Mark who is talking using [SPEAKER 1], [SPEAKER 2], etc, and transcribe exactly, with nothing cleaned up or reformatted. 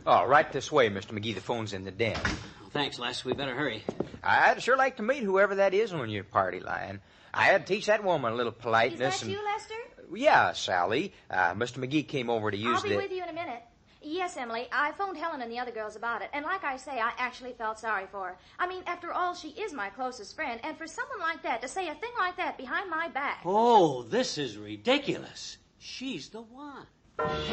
[SPEAKER 1] Oh, right this way, Mister McGee. The phone's in the den.
[SPEAKER 2] Well, thanks, Les. We better hurry.
[SPEAKER 1] I'd sure like to meet whoever that is on your party line. I had to teach that woman a little politeness.
[SPEAKER 3] Is that
[SPEAKER 1] and...
[SPEAKER 3] you, Lester?
[SPEAKER 1] Yeah, Sally. Uh, Mister McGee came over to use
[SPEAKER 3] I'll be
[SPEAKER 1] the...
[SPEAKER 3] with you in a minute. Yes, Emily, I phoned Helen and the other girls about it, and like I say, I actually felt sorry for her. I mean, after all, she is my closest friend, and for someone like that to say a thing like that behind my back...
[SPEAKER 2] Oh, this is ridiculous. She's the one.